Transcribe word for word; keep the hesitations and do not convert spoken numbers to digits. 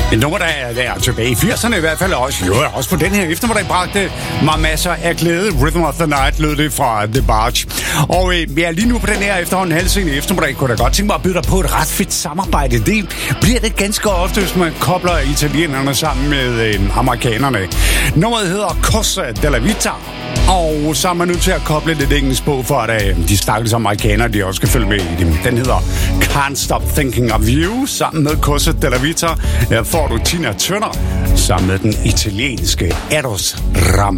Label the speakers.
Speaker 1: Et nummer, der er der tilbage i firserne i hvert fald også. Jo, også på den her eftermiddag bragte mig masser af glæde. Rhythm of the Night lød det fra The Barge. Og øh, ja, lige nu på den her efterhånden halvsen i eftermiddag, kunne jeg godt tænke mig at byde dig på et ret fedt samarbejde. Det bliver det ganske ofte, hvis man kobler italienerne sammen med øh, amerikanerne. Nummeret hedder Cosa della Vita. Og så er man nødt til at koble lidt engelsk på, for at øh, de stakkels amerikanere, de også skal følge med i dem. Den hedder Can't Stop Thinking of You, sammen med Cosa della Vita. Her får du Tina Turner, sammen med den italienske Eros Ramazzotti.